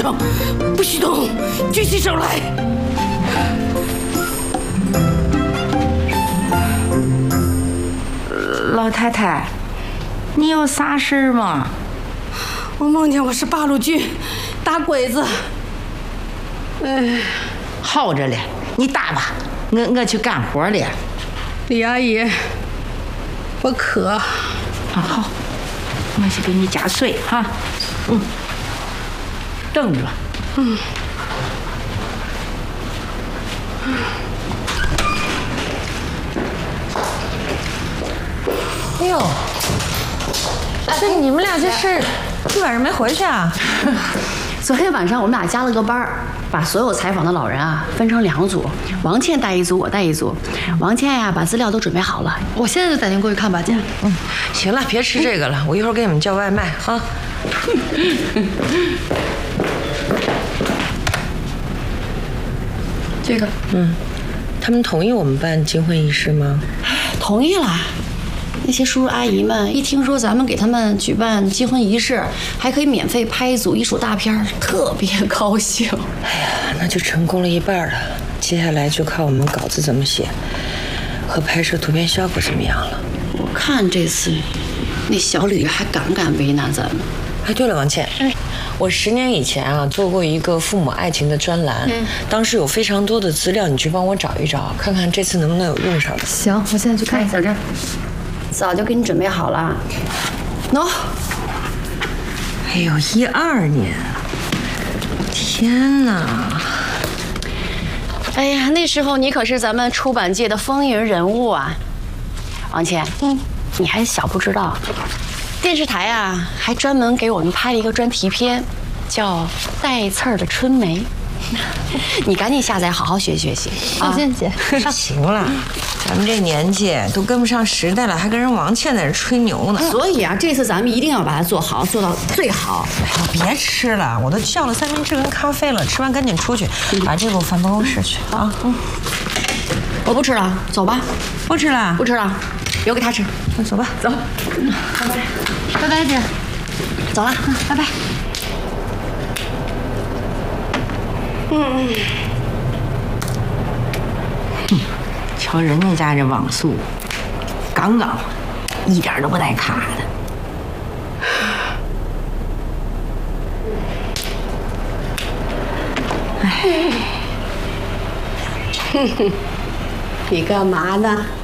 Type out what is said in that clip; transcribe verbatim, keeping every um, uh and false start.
上，不许动，举起手来。 老太太，你有啥事儿吗？ 我梦见我是八路军打鬼子。哎， 好着嘞，你打吧，我我去干活了。 李阿姨，我渴。 啊好，我去给你加水哈。嗯，等着。嗯。 哎呦，这你们俩这是一晚上没回去啊？ 昨天晚上我们俩加了个班儿，把所有采访的老人啊分成两组，王倩带一组，我带一组。王倩呀，把资料都准备好了，我现在就打电话过去看吧，姐。 嗯，行了，别吃这个了，我一会儿给你们叫外卖哈。 这个， 嗯，他们同意我们办金婚仪式吗？ 同意了。那些叔叔阿姨们一听说咱们给他们举办结婚仪式，还可以免费拍一组艺术大片，特别高兴。 哎呀，那就成功了一半了。接下来就靠我们稿子怎么写，和拍摄图片效果怎么样了。 我看这次那小吕还敢不敢为难咱们？ 哎，对了，王倩，嗯，我十年以前啊做过一个父母爱情的专栏，嗯，当时有非常多的资料，你去帮我找一找，看看这次能不能有用上的。 行，我现在去看。小郑。早就给你准备好了，喏。 哎呦，一二年，天哪！ 哎呀，那时候你可是咱们出版界的风云人物啊，王倩。嗯，你还小不知道，电视台啊还专门给我们拍了一个专题片，叫《带刺儿的春梅》。你赶紧下载，好好学学习。 王倩姐， 行了。咱们这年纪都跟不上时代了，还跟人王倩在这吹牛呢。 所以啊，这次咱们一定要把它做好，做到最好。 哎呀，别吃了，我都叫了三明治跟咖啡了，吃完赶紧出去，把这个我放办公室去啊。嗯， 我不吃了，走吧。 不吃了， 不吃了，留给他吃。 那走吧，走。 拜拜，拜拜，姐。走了，拜拜。 嗯。哼。瞧人家家这网速，刚刚一点都不带卡的。 哎，哼哼，你干嘛呢？